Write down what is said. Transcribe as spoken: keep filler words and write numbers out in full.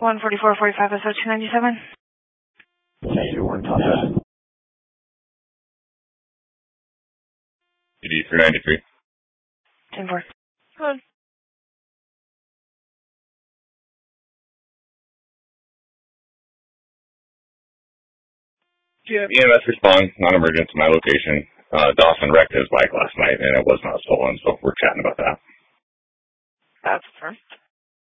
one forty-four forty-five S O two ninety-seven. ninety-one, Tonga. P D three ninety-three. ten four. Good. Yeah, E M S response, non-emergent to my location. Uh, Dawson wrecked his bike last night, and it was not stolen, so we're chatting about that. That's fair.